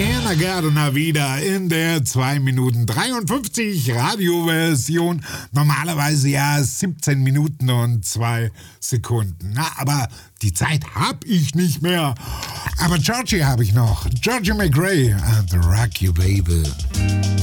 Anna Gardner wieder in der 2 Minuten 53 Radioversion. Normalerweise ja 17 Minuten und 2 Sekunden. Na, aber die Zeit hab ich nicht mehr. Aber Georgie habe ich noch. Georgie McRae and the Rock You Baby.